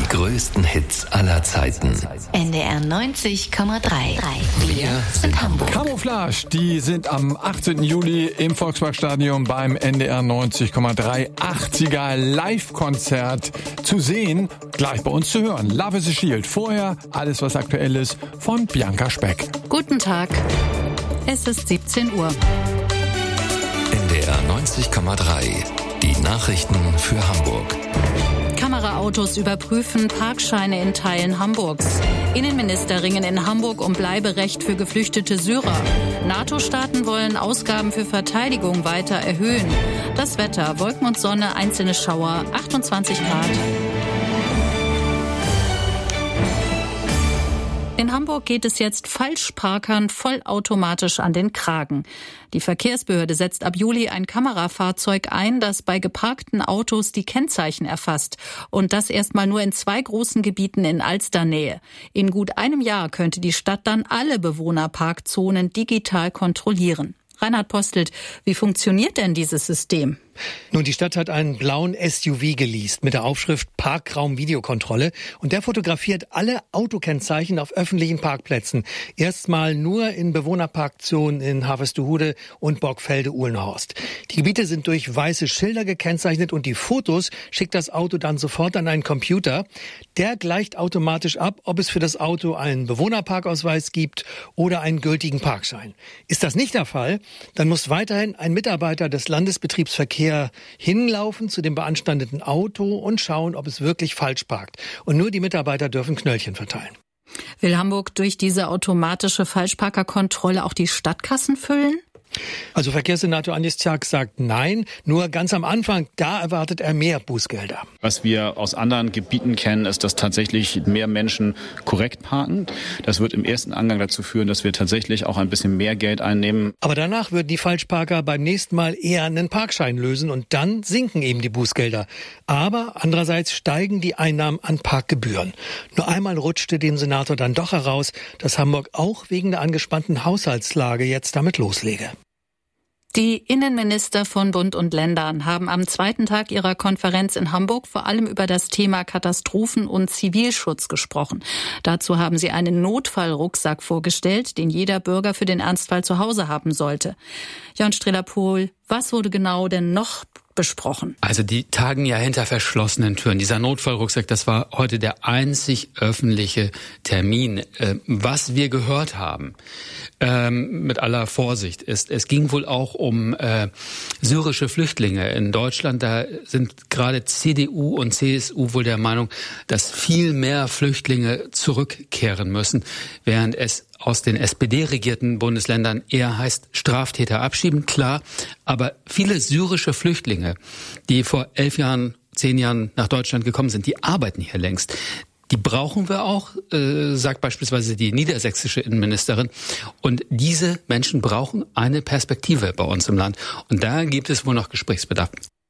größten Hits aller Zeiten. NDR 90,3. Wir sind Hamburg. Camouflage, die sind am 18. Juli im Volksparkstadion beim NDR 90,3 80er Live-Konzert zu sehen, gleich bei uns zu hören. Love is a Shield. Vorher alles, was aktuell ist, von Bianca Speck. Guten Tag. Es ist 17 Uhr. NDR 90,3. Die Nachrichten für Hamburg. Kameraautos überprüfen Parkscheine in Teilen Hamburgs. Innenminister ringen in Hamburg um Bleiberecht für geflüchtete Syrer. NATO-Staaten wollen Ausgaben für Verteidigung weiter erhöhen. Das Wetter, Wolken und Sonne, einzelne Schauer, 28 Grad. In Hamburg geht es jetzt Falschparkern vollautomatisch an den Kragen. Die Verkehrsbehörde setzt ab Juli ein Kamerafahrzeug ein, das bei geparkten Autos die Kennzeichen erfasst. Und das erstmal nur in 2 großen Gebieten in Alsternähe. In gut einem Jahr könnte die Stadt dann alle Bewohnerparkzonen digital kontrollieren. Reinhard Postelt, wie funktioniert denn dieses System? Nun, die Stadt hat einen blauen SUV geleast mit der Aufschrift Parkraum-Videokontrolle und der fotografiert alle Autokennzeichen auf öffentlichen Parkplätzen. Erstmal nur in Bewohnerparkzonen in Harvestehude und Borgfelde-Uhlenhorst. Die Gebiete sind durch weiße Schilder gekennzeichnet und die Fotos schickt das Auto dann sofort an einen Computer. Der gleicht automatisch ab, ob es für das Auto einen Bewohnerparkausweis gibt oder einen gültigen Parkschein. Ist das nicht der Fall, dann muss weiterhin ein Mitarbeiter des Landesbetriebsverkehrs hinlaufen zu dem beanstandeten Auto und schauen, ob es wirklich falsch parkt. Und nur die Mitarbeiter dürfen Knöllchen verteilen. Will Hamburg durch diese automatische Falschparkerkontrolle auch die Stadtkassen füllen? Also Verkehrssenator Anis Tjak sagt nein, nur ganz am Anfang, da erwartet er mehr Bußgelder. Was wir aus anderen Gebieten kennen, ist, dass tatsächlich mehr Menschen korrekt parken. Das wird im ersten Angang dazu führen, dass wir tatsächlich auch ein bisschen mehr Geld einnehmen. Aber danach würden die Falschparker beim nächsten Mal eher einen Parkschein lösen und dann sinken eben die Bußgelder. Aber andererseits steigen die Einnahmen an Parkgebühren. Nur einmal rutschte dem Senator dann doch heraus, dass Hamburg auch wegen der angespannten Haushaltslage jetzt damit loslege. Die Innenminister von Bund und Ländern haben am zweiten Tag ihrer Konferenz in Hamburg vor allem über das Thema Katastrophen- und Zivilschutz gesprochen. Dazu haben sie einen Notfallrucksack vorgestellt, den jeder Bürger für den Ernstfall zu Hause haben sollte. Jörn Strehler-Pohl, was wurde genau denn noch besprochen? Also die tagen ja hinter verschlossenen Türen. Dieser Notfallrucksack, das war heute der einzig öffentliche Termin. Was wir gehört haben, mit aller Vorsicht, ist, es ging wohl auch um syrische Flüchtlinge in Deutschland. Da sind gerade CDU und CSU wohl der Meinung, dass viel mehr Flüchtlinge zurückkehren müssen, während es aus den SPD-regierten Bundesländern eher heißt, Straftäter abschieben, klar. Aber viele syrische Flüchtlinge, die vor 10 Jahren nach Deutschland gekommen sind, die arbeiten hier längst. Die brauchen wir auch, sagt beispielsweise die niedersächsische Innenministerin. Und diese Menschen brauchen eine Perspektive bei uns im Land. Und da gibt es wohl noch Gesprächsbedarf.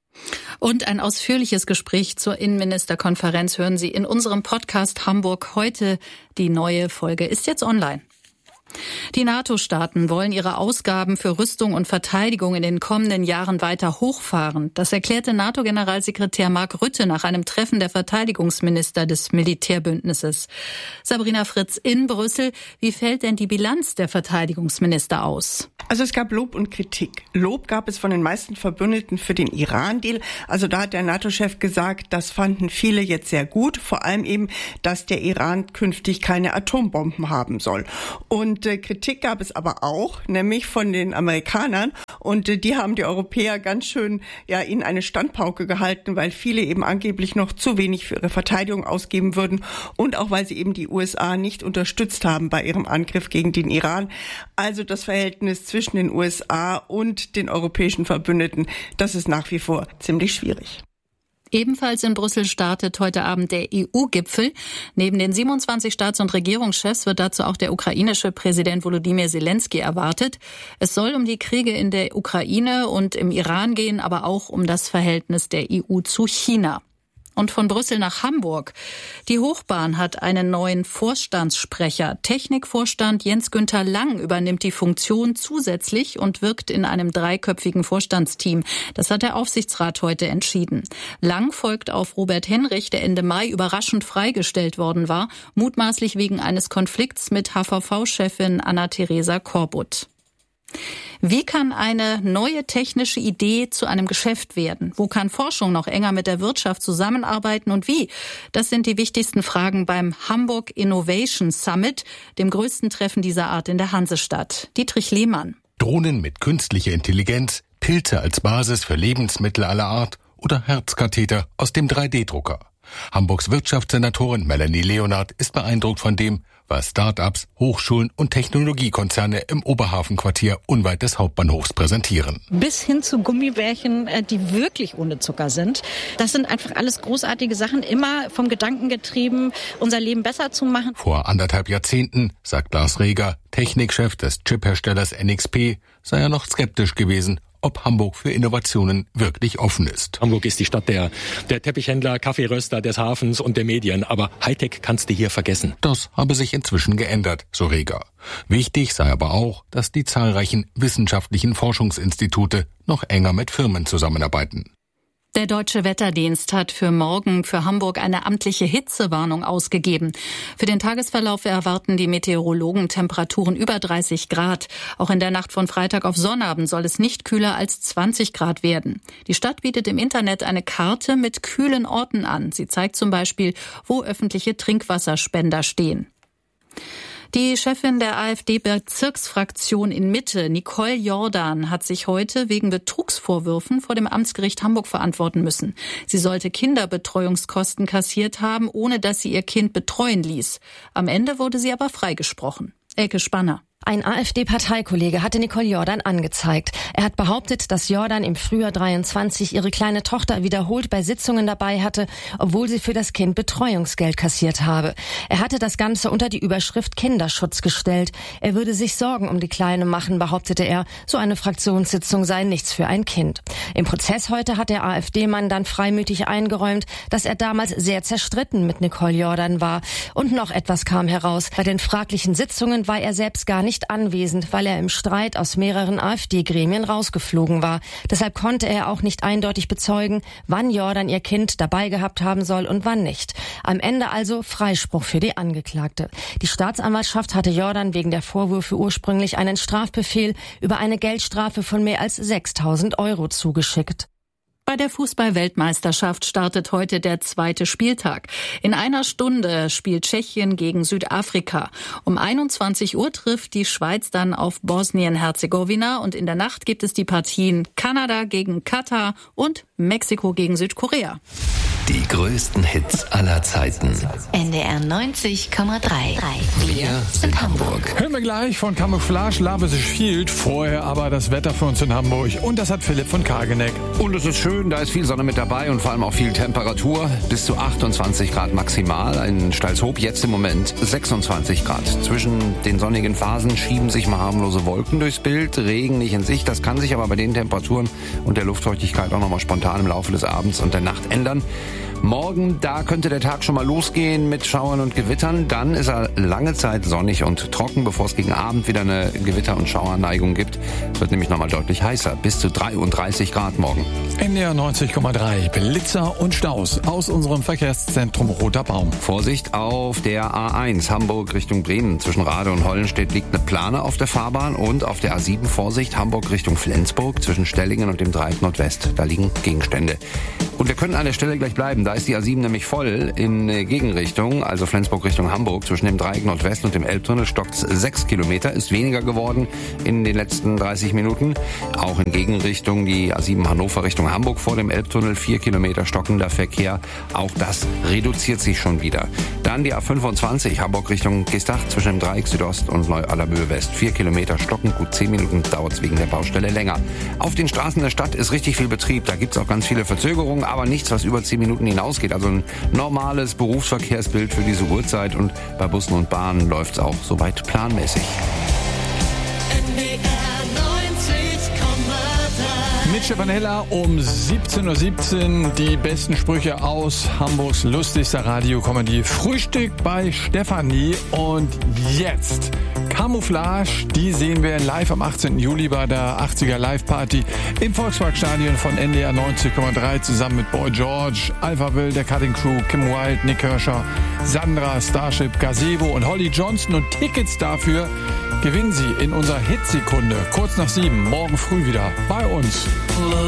Und ein ausführliches Gespräch zur Innenministerkonferenz hören Sie in unserem Podcast Hamburg heute. Die neue Folge ist jetzt online. Die NATO-Staaten wollen ihre Ausgaben für Rüstung und Verteidigung in den kommenden Jahren weiter hochfahren. Das erklärte NATO-Generalsekretär Mark Rutte nach einem Treffen der Verteidigungsminister des Militärbündnisses. Sabrina Fritz in Brüssel. Wie fällt denn die Bilanz der Verteidigungsminister aus? Also es gab Lob und Kritik. Lob gab es von den meisten Verbündeten für den Iran-Deal. Also da hat der NATO-Chef gesagt, das fanden viele jetzt sehr gut. Vor allem eben, dass der Iran künftig keine Atombomben haben soll. Und Kritik gab es aber auch, nämlich von den Amerikanern. Und die haben die Europäer ganz schön ihnen eine Standpauke gehalten, weil viele eben angeblich noch zu wenig für ihre Verteidigung ausgeben würden und auch weil sie eben die USA nicht unterstützt haben bei ihrem Angriff gegen den Iran. Also das Verhältnis zwischen den USA und den europäischen Verbündeten, das ist nach wie vor ziemlich schwierig. Ebenfalls in Brüssel startet heute Abend der EU-Gipfel. Neben den 27 Staats- und Regierungschefs wird dazu auch der ukrainische Präsident Volodymyr Zelensky erwartet. Es soll um die Kriege in der Ukraine und im Iran gehen, aber auch um das Verhältnis der EU zu China. Und von Brüssel nach Hamburg. Die Hochbahn hat einen neuen Vorstandssprecher. Technikvorstand Jens-Günther Lang übernimmt die Funktion zusätzlich und wirkt in einem 3-köpfigen Vorstandsteam. Das hat der Aufsichtsrat heute entschieden. Lang folgt auf Robert Henrich, der Ende Mai überraschend freigestellt worden war, mutmaßlich wegen eines Konflikts mit HVV-Chefin Anna-Theresa Korbut. Wie kann eine neue technische Idee zu einem Geschäft werden? Wo kann Forschung noch enger mit der Wirtschaft zusammenarbeiten und wie? Das sind die wichtigsten Fragen beim Hamburg Innovation Summit, dem größten Treffen dieser Art in der Hansestadt. Dietrich Lehmann. Drohnen mit künstlicher Intelligenz, Pilze als Basis für Lebensmittel aller Art oder Herzkatheter aus dem 3D-Drucker. Hamburgs Wirtschaftssenatorin Melanie Leonard ist beeindruckt von dem, was Start-ups, Hochschulen und Technologiekonzerne im Oberhafenquartier unweit des Hauptbahnhofs präsentieren. Bis hin zu Gummibärchen, die wirklich ohne Zucker sind. Das sind einfach alles großartige Sachen, immer vom Gedanken getrieben, unser Leben besser zu machen. Vor 1,5 Jahrzehnten, sagt Lars Reger, Technikchef des Chipherstellers NXP, sei er noch skeptisch gewesen, ob Hamburg für Innovationen wirklich offen ist. Hamburg ist die Stadt der Teppichhändler, Kaffeeröster, des Hafens und der Medien, aber Hightech kannst du hier vergessen. Das habe sich inzwischen geändert, so Reger. Wichtig sei aber auch, dass die zahlreichen wissenschaftlichen Forschungsinstitute noch enger mit Firmen zusammenarbeiten. Der Deutsche Wetterdienst hat für morgen für Hamburg eine amtliche Hitzewarnung ausgegeben. Für den Tagesverlauf erwarten die Meteorologen Temperaturen über 30 Grad. Auch in der Nacht von Freitag auf Sonnabend soll es nicht kühler als 20 Grad werden. Die Stadt bietet im Internet eine Karte mit kühlen Orten an. Sie zeigt zum Beispiel, wo öffentliche Trinkwasserspender stehen. Die Chefin der AfD-Bezirksfraktion in Mitte, Nicole Jordan, hat sich heute wegen Betrugsvorwürfen vor dem Amtsgericht Hamburg verantworten müssen. Sie sollte Kinderbetreuungskosten kassiert haben, ohne dass sie ihr Kind betreuen ließ. Am Ende wurde sie aber freigesprochen. Elke Spanner. Ein AfD-Parteikollege hatte Nicole Jordan angezeigt. Er hat behauptet, dass Jordan im Frühjahr 23 ihre kleine Tochter wiederholt bei Sitzungen dabei hatte, obwohl sie für das Kind Betreuungsgeld kassiert habe. Er hatte das Ganze unter die Überschrift Kinderschutz gestellt. Er würde sich Sorgen um die Kleine machen, behauptete er. So eine Fraktionssitzung sei nichts für ein Kind. Im Prozess heute hat der AfD-Mann dann freimütig eingeräumt, dass er damals sehr zerstritten mit Nicole Jordan war. Und noch etwas kam heraus. Bei den fraglichen Sitzungen war er selbst gar nicht anwesend, weil er im Streit aus mehreren AfD-Gremien rausgeflogen war. Deshalb konnte er auch nicht eindeutig bezeugen, wann Jordan ihr Kind dabei gehabt haben soll und wann nicht. Am Ende also Freispruch für die Angeklagte. Die Staatsanwaltschaft hatte Jordan wegen der Vorwürfe ursprünglich einen Strafbefehl über eine Geldstrafe von mehr als 6.000 € zugeschickt. Bei der Fußball-Weltmeisterschaft startet heute der 2. Spieltag. In einer Stunde spielt Tschechien gegen Südafrika. Um 21 Uhr trifft die Schweiz dann auf Bosnien-Herzegowina und in der Nacht gibt es die Partien Kanada gegen Katar und Mexiko gegen Südkorea. Die größten Hits aller Zeiten. NDR 90,3. Wir sind Hamburg. Hören wir gleich von Camouflage, Love is a Shield. Vorher aber das Wetter für uns in Hamburg. Und das hat Philipp von Kargeneck. Und es ist schön, da ist viel Sonne mit dabei und vor allem auch viel Temperatur. Bis zu 28 Grad maximal. In Stalzhoop jetzt im Moment 26 Grad. Zwischen den sonnigen Phasen schieben sich mal harmlose Wolken durchs Bild. Regen nicht in Sicht. Das kann sich aber bei den Temperaturen und der Luftfeuchtigkeit auch nochmal spontan im Laufe des Abends und der Nacht ändern. Morgen, da könnte der Tag schon mal losgehen mit Schauern und Gewittern. Dann ist er lange Zeit sonnig und trocken, bevor es gegen Abend wieder eine Gewitter- und Schauerneigung gibt. Es wird nämlich nochmal deutlich heißer, bis zu 33 Grad morgen. NDR 90,3, Blitzer und Staus aus unserem Verkehrszentrum Roter Baum. Vorsicht auf der A1 Hamburg Richtung Bremen. Zwischen Rade und Hollenstedt liegt eine Plane auf der Fahrbahn und auf der A7 Vorsicht Hamburg Richtung Flensburg zwischen Stellingen und dem Dreieck Nordwest. Da liegen Gegenstände. Und wir können an der Stelle gleich bleiben. Da ist die A7 nämlich voll in Gegenrichtung, also Flensburg Richtung Hamburg. Zwischen dem Dreieck Nordwest und dem Elbtunnel stockt 6 Kilometer, ist weniger geworden in den letzten 30 Minuten. Auch in Gegenrichtung die A7 Hannover Richtung Hamburg vor dem Elbtunnel, 4 Kilometer stockender Verkehr. Auch das reduziert sich schon wieder. Dann die A25 Hamburg Richtung Gestach zwischen dem Dreieck Südost und Neu-Allermöhe West. 4 Kilometer stocken, gut 10 Minuten dauert es wegen der Baustelle länger. Auf den Straßen der Stadt ist richtig viel Betrieb. Da gibt es auch ganz viele Verzögerungen, aber nichts, was über 10 Minuten hinausgeht. Also ein normales Berufsverkehrsbild für diese Uhrzeit und bei Bussen und Bahnen läuft es auch soweit planmäßig. mit Stefan Heller um 17:17 Uhr. Die besten Sprüche aus Hamburgs lustigster Radiokomödie Frühstück bei Stefanie. Und jetzt Camouflage, die sehen wir live am 18. Juli bei der 80er Live-Party im Volksparkstadion von NDR 90,3 zusammen mit Boy George, Alpha Will, der Cutting Crew, Kim Wilde, Nick Hirscher, Sandra, Starship, Gazebo und Holly Johnson. Und Tickets dafür gewinnen Sie in unserer Hitsekunde kurz nach 7 morgen früh wieder bei uns.